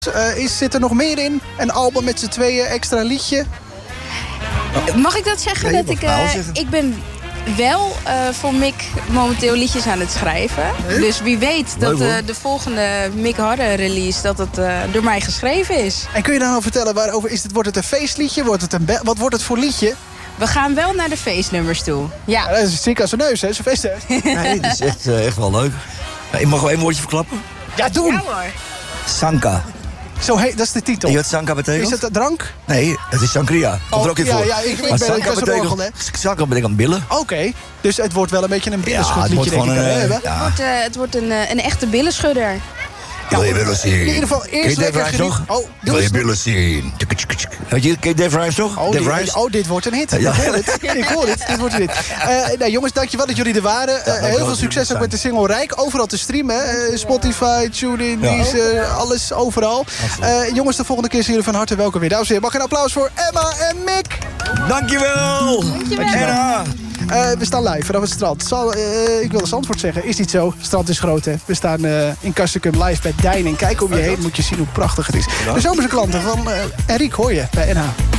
Zit er nog meer in? Een album met z'n tweeën, extra liedje? Mag ik dat zeggen? Ja, dat ik ben wel voor Mick momenteel liedjes aan het schrijven. Dus wie weet dat de volgende Mick Harder release... dat het door mij geschreven is. En kun je dan nou vertellen waarover is het? Wordt het een feestliedje? Wat wordt het voor liedje? We gaan wel naar de feestnummers toe. Ja. Dat is ziek als zijn neus, hè? Zijn feest, hè? Nee, dat is echt wel leuk. Ik mag wel één woordje verklappen? Ja, doen! Ja hoor. Sanka. Zo heet, dat is de titel. En je wat Sanka betekent? Is dat drank? Nee, het is sangria. Komt er ook in voor. Ja, ik maar ben Sanka best een orgel, hè? Sanka betekent billen. Oké, dus het wordt wel een beetje een billenschutliedje, het wordt denk ik. gewoon Het wordt een echte billenschudder. Wil je billen zien? In ieder geval eerst lekker genieten. Wil je billen zien? Weet je, ken je Dave Rhymes toch? Dit wordt een hit. Ja. Ik hoor het. Dit wordt een hit. Jongens, dankjewel dat jullie er waren. Heel veel succes ook met de single Rijk. Overal te streamen. Spotify, TuneIn, Deezer, alles overal. Jongens, de volgende keer zijn jullie van harte welkom weer. Dames en heren, mag een applaus voor Emma en Mick. Dankjewel. Emma. We staan live vanaf het strand. Ik wilde Zandvoort zeggen, is niet zo. Het strand is groot, hè. We staan in Castricum live bij Deining. Kijk om je heen, moet je zien hoe prachtig het is. De zomerse klanten van Enrique hoor je bij NH.